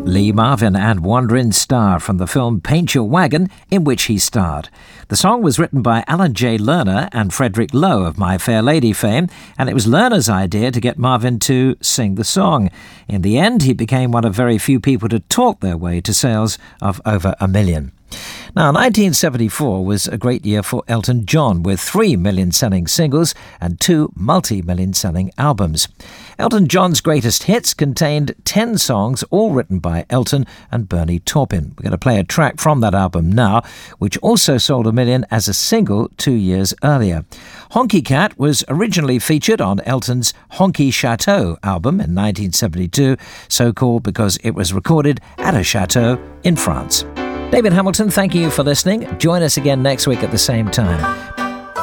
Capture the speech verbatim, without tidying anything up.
Lee Marvin and Wandering Star from the film Paint Your Wagon, in which he starred. The song was written by Alan J. Lerner and Frederick Lowe of My Fair Lady fame, and it was Lerner's idea to get Marvin to sing the song. In the end, he became one of very few people to talk their way to sales of over a million. Now, nineteen seventy-four was a great year for Elton John, with three million-selling singles and two multi-million-selling albums. Elton John's greatest hits contained ten songs, all written by Elton and Bernie Taupin. We're going to play a track from that album now, which also sold a million as a single two years earlier. Honky Cat was originally featured on Elton's Honky Chateau album in nineteen seventy-two, so called because it was recorded at a chateau in France. David Hamilton, thank you for listening. Join us again next week at the same time.